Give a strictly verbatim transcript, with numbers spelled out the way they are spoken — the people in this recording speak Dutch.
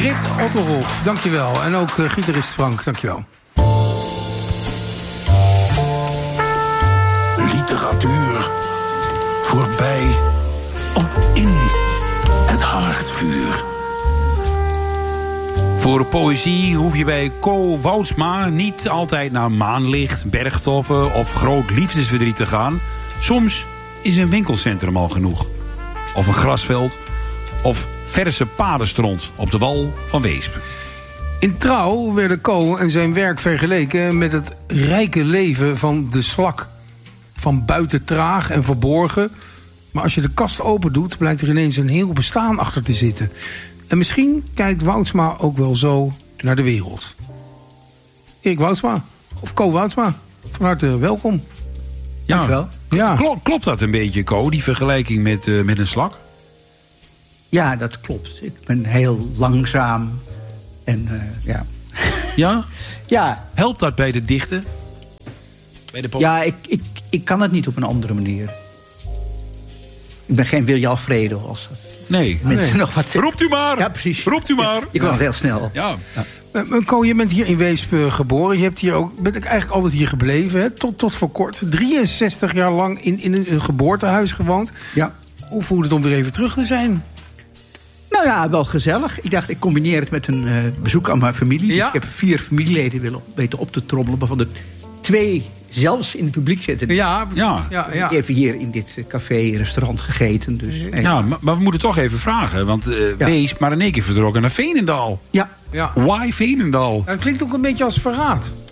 Britt Otterhof, dankjewel. En ook uh, gitarist Frank, dankjewel. Literatuur voorbij of in het haardvuur. Voor poëzie hoef je bij Co Woudsma niet altijd naar maanlicht, bergtoffen of groot liefdesverdriet te gaan. Soms is een winkelcentrum al genoeg. Of een grasveld, of verse padenstront op de wal van Weesp. In Trouw werden Co en zijn werk vergeleken met het rijke leven van de slak. Van buiten traag en verborgen. Maar als je de kast open doet, blijkt er ineens een heel bestaan achter te zitten. En misschien kijkt Woudsma ook wel zo naar de wereld. Erik Woudsma, of Co Woudsma, van harte welkom. Ja, dankjewel. Ja. Klopt, klopt dat een beetje, Co, die vergelijking met, uh, met een slak? Ja, dat klopt. Ik ben heel langzaam en uh, ja. Ja? Ja. Helpt dat bij de dichten? Bij de po- ja, ik, ik, ik kan het niet op een andere manier. Ik ben geen Willy Alfredo als nee. mensen nee. nog wat. Roept u maar! Ja, precies. Roept u maar! Ja, je kan het heel snel. Ja. ja. Uh, Co, je bent hier in Weesp uh, geboren. Je hebt hier ook, bent eigenlijk altijd hier gebleven, hè? Tot, tot voor kort. drieënzestig jaar lang in, in een, een geboortehuis gewoond. Ja. Hoe voelt het om weer even terug te zijn? Nou ja, wel gezellig. Ik dacht, ik combineer het met een uh, bezoek aan mijn familie. Ja. Ik heb vier familieleden willen weten op te trommelen, waarvan er twee zelfs in het publiek zitten. Ja, ja. ja, ja. Ik heb even hier in dit café, restaurant gegeten. Dus, ja, maar, maar we moeten toch even vragen. Want uh, ja. Wees maar in één keer vertrokken naar Veenendaal. Ja. ja. Why Veenendaal? Het klinkt ook een beetje als verraad.